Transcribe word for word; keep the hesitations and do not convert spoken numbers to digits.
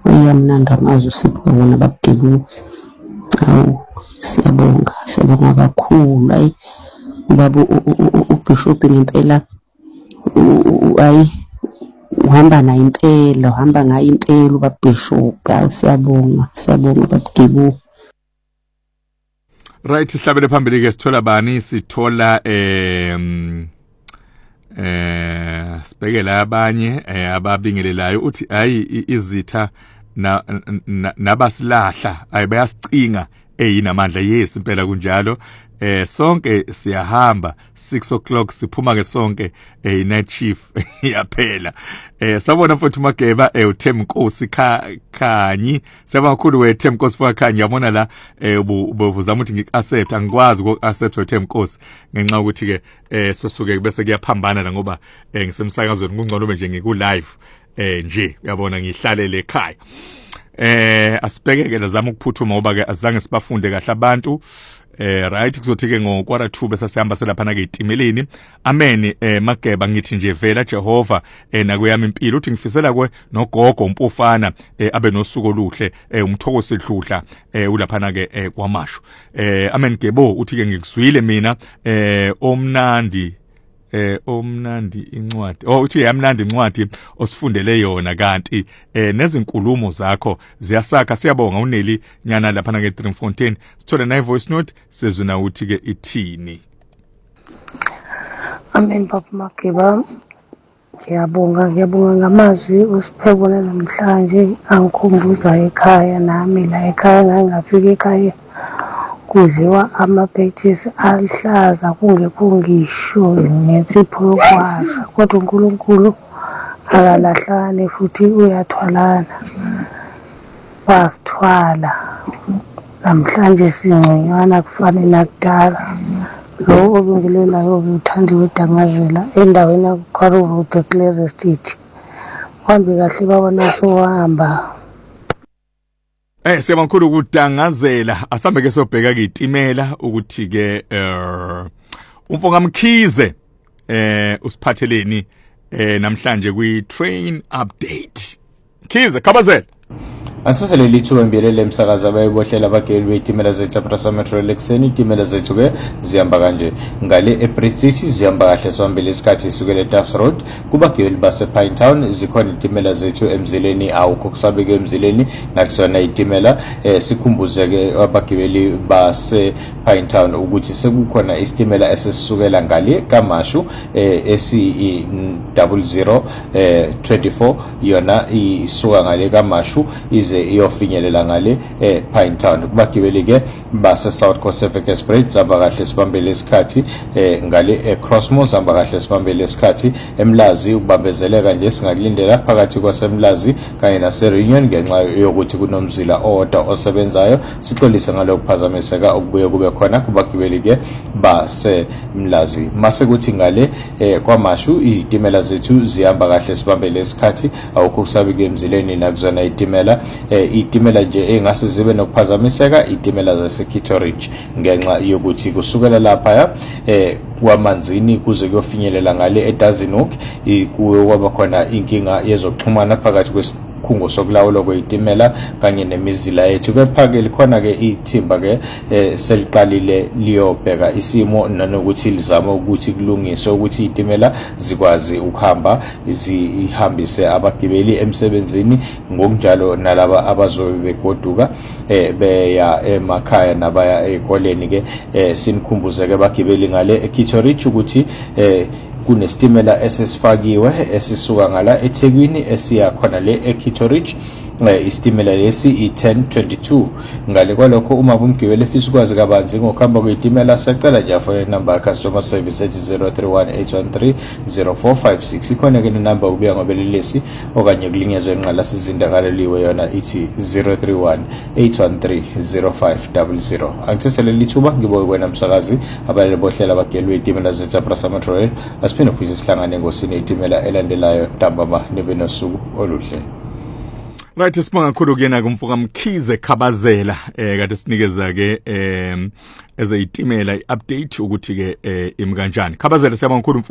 uyamnandi amazwi sipho wona babugebu. Awu siyabonga siyabonga kakhulu. Ayi baba uBishop ngempela ayi uhamba nayo impela uhamba ngayo impela uBishop. Ayi siyabonga siyabonga babugebu. Right, sihlabele phambili ke sithola bani sithola eh eh sibhekela abanye ababingelelayo uthi hayi izitha na nabasilahla ayi bayasicinga eyinamandla yes impela kunjalo. Eh sonke siyahamba six o'clock siphuma ke sonke eh night shift yaphela. Eh sabona futhi Mageba eh uThem Nkosi Khanyi siyabonga kakhulu weThem Nkosi futhi Khanyi yabona la eh ubuvuzama ukuthi ngicaccept angikwazi ukuaccept weThem Nkosi ngenxa ukuthi ke eh sosuke bese kuyaphambana la ngoba eh ngisemsakazweni kungcono nje ngiku live eh nje uyabona ngihlalele ekhaya. Eh asibhekeke lazama ukuphuthuma ngoba ke azange sibafunde kahle abantu. Eh right kuzothi ke ngokwara two bese sihamba selaphana ke itimeleni. Amen. Eh Mageba ngithi nje vela Jehova eh nakuyami impilo uthi ngifisela kwe nogogo umpufana eh abe nosuku oluhle eh umthoko sedludla eh ulaphana ke eh kwamasho. Eh amen Gebo uthi ke ngikuzwile mina eh omnandi eh omnandi incwadi oh uthi yamnandi incwadi osifundele yona kanti eh nezinkulumo zakho ziyasakha. Siyabonga uNeli nyana lapha na ke Driefontein sithola na voice note sezuna uthi ke ithini. Amen Papa Mageba ngiyabonga ngiyabonga ngamazwi usiphebona namhlanje angikhumbuza ekhaya nami la ekhaya ngangafika ekhaya kudliwa amapethes aluhlaza kungekho ngisho ngensipho yokwasha kodwa uNkulunkulu akalahlane futhi uyathwalana wasithwala namhlanje singconywana kufanele nakudala lo obingelelayo uthandiwe Dangazela endaweni yakuKharuvu Declare Estate kwambi kahle babona sohamba. Eh siyabonga ukudangazela asambe ke sobheka ke itimela ukuthi ke eh umfonga Mkhize eh usiphatheleni eh namhlanje kwi train update. Mkhize khabazela Ansisele lithuba imbelele emsakaza bayibohlela abageli betimela zethu Prasa Metro Lexeni. Itimela zethu ke zihamba kanje ngale eBritsisi zihamba kahle sohambele isikhathi isukele Duffs Road kubageli base Pine Town. Zikhona itimela zethu emzileni awukho kusabeke emzileni nakusona itimela eh sikhumbuze ke abagibeli base Pine Town ukuthi sekukhona isitimela esisukela ngale kaMashu eh esi double zero eh twenty-four yona isuka ngale kaMashu ize iyofinyelela ngale eh Pine Town. Kubagibeli ke base South Coast Express zaba kahle sibambele isikhathi eh ngale eh, Crossmoor zaba kahle sibambele isikhathi eMlazi ukubambezeleka nje singakulindela phakathi kwaseMlazi kanye nase Reunion ngenxa yokuthi kunomzila owodwa osebenzayo. Sixolise ngalokho kuphazamiseka okubuye kube khona kubagibeli ke base Mlazi. Mase kuthi ngale eh kwaMashu izitimela zethu zihamba kahle sibambele isikhathi awukho kusabike emzileni nakuzona itimela eh itimela nje engase zibe nokuphazamiseka itimela zaseKito Ridge ngenxa yokuthi kusukela lapha eh kwamanzini kuze kuyofinyelela ngale eDazinhoek kuwe kwaba khona inkinga yezokuxhumana phakathi kwesikhungo sokulawula kweitimela kanye nemizila yethu. Kepha-ke likhona ke ithimba ke eh, seliqalile liyobheka isimo nanokuthi lizama ukuthi kulungiswe ukuthi itimela zikwazi ukuhamba zihambise abagibeli emsebenzini ngokunjalo nalaba abazobe begoduka eh, beya emakhaya nabaya ekoleni ke eh, sinikhumbuze ke abagibeli ngale eKito Ridge ukuthi eh, kunestimela esesifakiwe esisuka ngala eThekwini esiya khona le eKito Ridge. Istimela lesi i ten twenty-two ngale kwalokho uma bumgibeli efisa ukwazi kabanzi ngokuhamba kweyitimela sacela nje afone number ya customer service ethi zero three one eight one three zero four five six. Ikhona ke number ubuya ngobelelesi okanye kulinyezwe enqala sizindakaleliwe yona ithi zero three one eight one three zero five zero zero. Angithisele lithuba ngiboye kwena msakazi abalele bohlela abageli beyitimela zethu Prasa Metro Rail asiphinde futhi sihlangane ngosini itimela elandelayo ntambama nibe nosuku oluhle. Right, sibonga kakhulu kuyena kumfoka Mkhize Khabazela eh kade sinikeza ke eh eze itimela iupdate ukuthi ke eh imkanjani. Khabazela siyabonga kakhulu.